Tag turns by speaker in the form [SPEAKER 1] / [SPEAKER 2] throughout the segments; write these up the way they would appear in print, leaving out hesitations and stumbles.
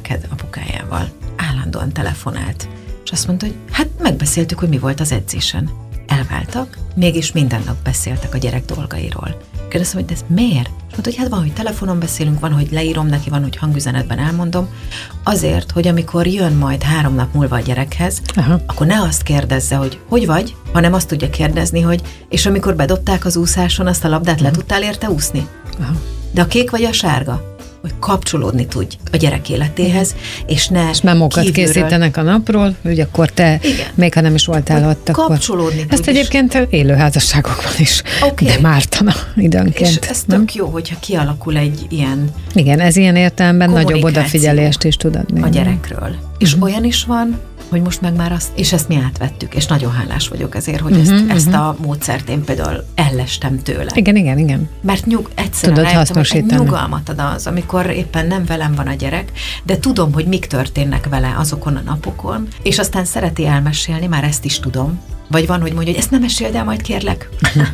[SPEAKER 1] gyereked apukájával. Állandóan telefonált. És azt mondta, hogy hát megbeszéltük, hogy mi volt az edzésen. Elváltak, mégis minden nap beszéltek a gyerek dolgairól. Kérdeztem, hogy de ez miért? És mondta, hogy hát van, hogy telefonon beszélünk, van, hogy leírom neki, van, hogy hangüzenetben elmondom. Azért, hogy amikor jön majd 3 nap múlva a gyerekhez, akkor ne azt kérdezze, hogy vagy, hanem azt tudja kérdezni, hogy és amikor bedobták az úszáson azt a labdát, le tudtál érte úszni? De a kék vagy a sárga? Hogy kapcsolódni tudj a gyerek életéhez, és ne
[SPEAKER 2] és memókat készítenek a napról, hogy akkor te, még ha nem is voltál ott, akkor...
[SPEAKER 1] Kapcsolódni tudj.
[SPEAKER 2] Ezt egyébként élő házasságokban is, de mártana időnként.
[SPEAKER 1] És ez tök jó, hogyha kialakul egy ilyen...
[SPEAKER 2] Igen, ez ilyen értelemben nagyobb odafigyelést is tud adni.
[SPEAKER 1] A gyerekről. És olyan is van, hogy most meg már azt, és ezt mi átvettük, és nagyon hálás vagyok ezért, hogy ezt a módszert én például ellestem tőle.
[SPEAKER 2] Igen.
[SPEAKER 1] Mert egyszerűen rájöttem, hogy egy nyugalmat ad az, amikor éppen nem velem van a gyerek, de tudom, hogy mik történnek vele azokon a napokon, és aztán szereti elmesélni, már ezt is tudom. Vagy van, hogy mondja, hogy ezt nem meséld el, majd kérlek.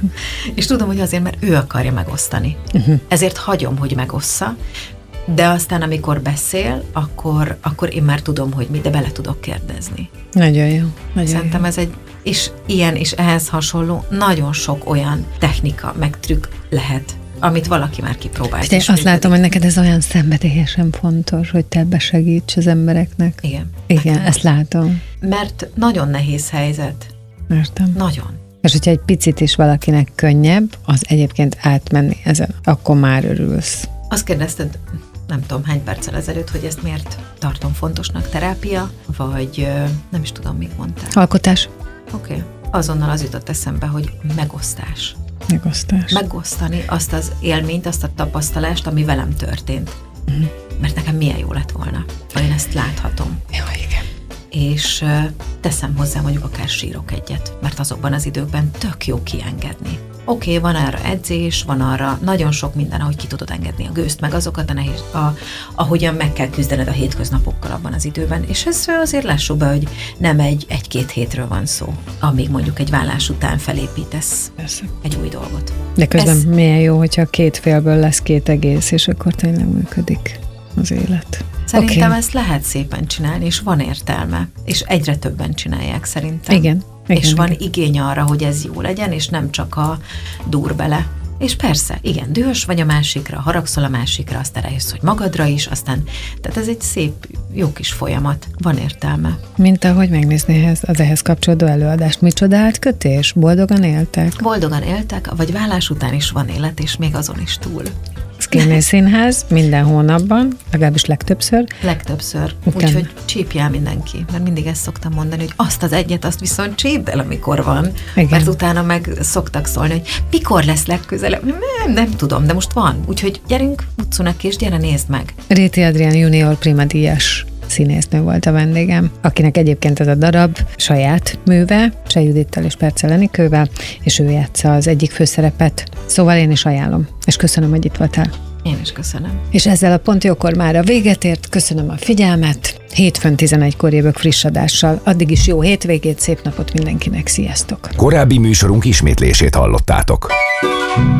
[SPEAKER 1] És tudom, hogy azért, mert ő akarja megosztani. Ezért hagyom, hogy megossza, de aztán, amikor beszél, akkor én már tudom, hogy mit, de bele tudok kérdezni.
[SPEAKER 2] Nagyon jó.
[SPEAKER 1] Szerintem ez és ilyen és ehhez hasonló nagyon sok olyan technika, meg trükk lehet, amit valaki már kipróbált.
[SPEAKER 2] De azt látom, hogy neked ez olyan szenvedélyesen fontos, hogy te ebbe segíts az embereknek. Igen, ezt látom.
[SPEAKER 1] Mert nagyon nehéz helyzet.
[SPEAKER 2] Értem.
[SPEAKER 1] Nagyon.
[SPEAKER 2] És hogyha egy picit is valakinek könnyebb, az egyébként átmenni ezen, akkor már örülsz.
[SPEAKER 1] Azt kérdezted, nem tudom hány perccel ezelőtt, hogy ezt miért tartom fontosnak, terápia, vagy nem is tudom, mit mondtál.
[SPEAKER 2] Alkotás.
[SPEAKER 1] Oké. Azonnal az jutott eszembe, hogy megosztás. Megosztani azt az élményt, azt a tapasztalást, ami velem történt. Mert nekem milyen jó lett volna, ha én ezt láthatom.
[SPEAKER 2] Jó, igen.
[SPEAKER 1] És teszem hozzá, mondjuk akár sírok egyet, mert azokban az időkben tök jó kiengedni. Oké, van arra edzés, van arra nagyon sok minden, ahogy ki tudod engedni a gőzt, meg azokat ahogyan meg kell küzdened a hétköznapokkal abban az időben, és ez azért lássuk be, hogy nem egy-két hétről van szó, amíg mondjuk egy vállás után felépítesz egy új dolgot.
[SPEAKER 2] De közben milyen jó, hogyha 2 félből lesz 2 egész, és akkor tényleg működik az élet.
[SPEAKER 1] Szerintem ezt lehet szépen csinálni, és van értelme, és egyre többen csinálják szerintem.
[SPEAKER 2] Igen.
[SPEAKER 1] És van igény arra, hogy ez jó legyen, és nem csak a dur bele. És persze, igen, dühös vagy a másikra, haragszol a másikra, aztán rájössz, hogy magadra is, aztán, tehát ez egy szép, jó kis folyamat, van értelme.
[SPEAKER 2] Mint ahogy megnézni az ehhez kapcsolódó előadást, micsoda átkötés? Boldogan éltek?
[SPEAKER 1] Boldogan éltek, vagy vállás után is van élet, és még azon is túl.
[SPEAKER 2] Szkénész Színház minden hónapban, legalábbis legtöbbször.
[SPEAKER 1] Úgyhogy csípjál mindenki, mert mindig ezt szoktam mondani, hogy azt az egyet, azt viszont csípd el, amikor van. Igen. Mert utána meg szoktak szólni, hogy mikor lesz legközelebb. Nem tudom, de most van. Úgyhogy gyerünk, utcunak és gyere, nézd meg.
[SPEAKER 2] Réti Adrián junior Prima díjas színésznő volt a vendégem, akinek egyébként ez a darab saját műve, Cseh Judittal és Percel Enikővel, és ő játsza az egyik főszerepet. Szóval én is ajánlom, és köszönöm, hogy itt voltál.
[SPEAKER 1] Én is köszönöm.
[SPEAKER 2] És ezzel a Pont Jókor már a véget ért, köszönöm a figyelmet. Hétfőn 11-kor jövök friss adással. Addig is jó hétvégét, szép napot mindenkinek, sziasztok!
[SPEAKER 3] Korábbi műsorunk ismétlését hallottátok.